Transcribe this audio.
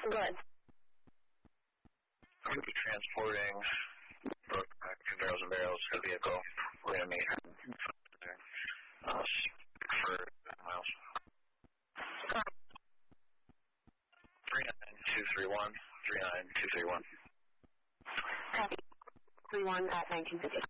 Go ahead. I'm going to be transporting 2 barrels and barrels of vehicle. We're going to meet there. For miles. 39231. 39231. Copy. 31 at 1950.